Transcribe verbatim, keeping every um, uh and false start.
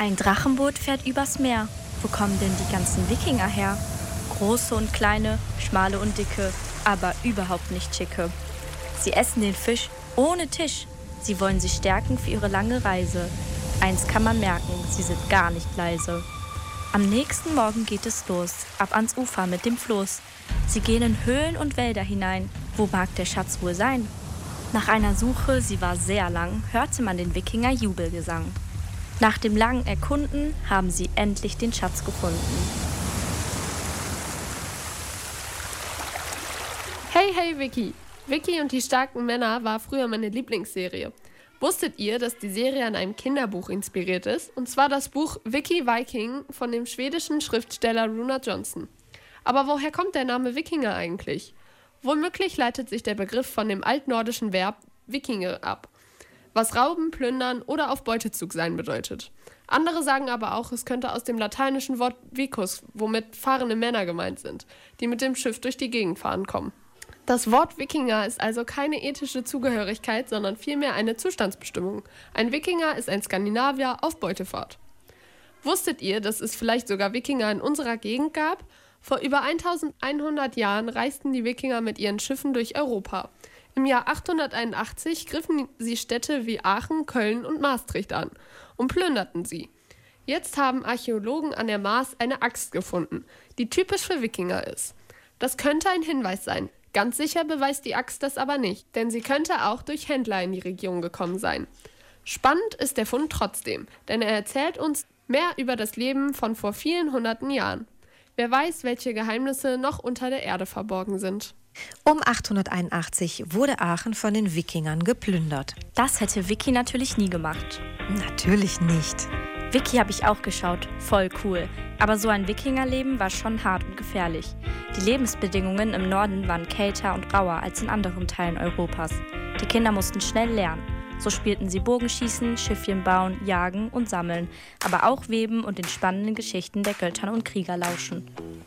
Ein Drachenboot fährt übers Meer. Wo kommen denn die ganzen Wikinger her? Große und kleine, schmale und dicke, aber überhaupt nicht schicke. Sie essen den Fisch ohne Tisch. Sie wollen sich stärken für ihre lange Reise. Eins kann man merken, sie sind gar nicht leise. Am nächsten Morgen geht es los, ab ans Ufer mit dem Floß. Sie gehen in Höhlen und Wälder hinein. Wo mag der Schatz wohl sein? Nach einer Suche, sie war sehr lang, hörte man den Wikinger Jubelgesang. Nach dem langen Erkunden haben sie endlich den Schatz gefunden. Hey, hey, Vicky! Vicky und die starken Männer war früher meine Lieblingsserie. Wusstet ihr, dass die Serie an einem Kinderbuch inspiriert ist? Und zwar das Buch Vicky Viking von dem schwedischen Schriftsteller Runar Jonsson. Aber woher kommt der Name Wikinger eigentlich? Womöglich leitet sich der Begriff von dem altnordischen Verb Wikinge ab, was Rauben, Plündern oder auf Beutezug sein bedeutet. Andere sagen aber auch, es könnte aus dem lateinischen Wort vicus, womit fahrende Männer gemeint sind, die mit dem Schiff durch die Gegend fahren kommen. Das Wort Wikinger ist also keine ethische Zugehörigkeit, sondern vielmehr eine Zustandsbestimmung. Ein Wikinger ist ein Skandinavier auf Beutefahrt. Wusstet ihr, dass es vielleicht sogar Wikinger in unserer Gegend gab? Vor über eintausendeinhundert Jahren reisten die Wikinger mit ihren Schiffen durch Europa. Im Jahr achthunderteinundachtzig griffen sie Städte wie Aachen, Köln und Maastricht an und plünderten sie. Jetzt haben Archäologen an der Maas eine Axt gefunden, die typisch für Wikinger ist. Das könnte ein Hinweis sein. Ganz sicher beweist die Axt das aber nicht, denn sie könnte auch durch Händler in die Region gekommen sein. Spannend ist der Fund trotzdem, denn er erzählt uns mehr über das Leben von vor vielen hunderten Jahren. Wer weiß, welche Geheimnisse noch unter der Erde verborgen sind. Um achthunderteinundachtzig wurde Aachen von den Wikingern geplündert. Das hätte Vicky natürlich nie gemacht. Natürlich nicht. Vicky habe ich auch geschaut, voll cool. Aber so ein Wikingerleben war schon hart und gefährlich. Die Lebensbedingungen im Norden waren kälter und rauer als in anderen Teilen Europas. Die Kinder mussten schnell lernen. So spielten sie Bogenschießen, Schiffchen bauen, jagen und sammeln, aber auch weben und den spannenden Geschichten der Götter und Krieger lauschen.